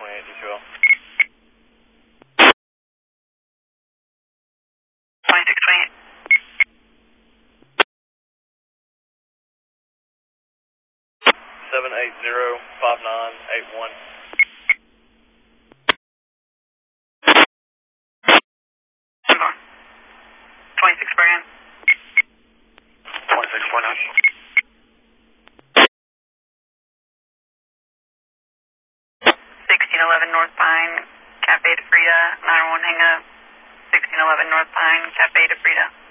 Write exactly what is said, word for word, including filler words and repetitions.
twenty-eight to twelve. twenty-six twenty-eight. seven eight zero five nine eight one. twenty-six Brian. twenty-six forty-nine. sixteen eleven North Pine, Cafe de Frida, nine one hang up. sixteen eleven North Pine, Cafe de Frida.